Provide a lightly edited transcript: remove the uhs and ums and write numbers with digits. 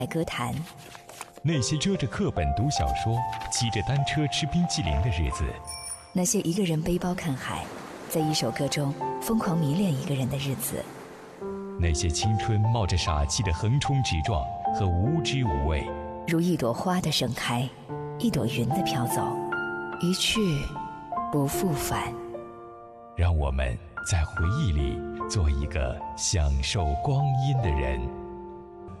歌坛， 那些遮着课本读小说、骑着单车吃冰淇淋的日子， 那些一个人背包看海，在一首歌中疯狂迷恋一个人的日子， 那些青春冒着傻气的横冲直撞和无知无畏， 如一朵花的盛开，一朵云的飘走，一去不复返。 让我们在回忆里做一个享受光阴的人。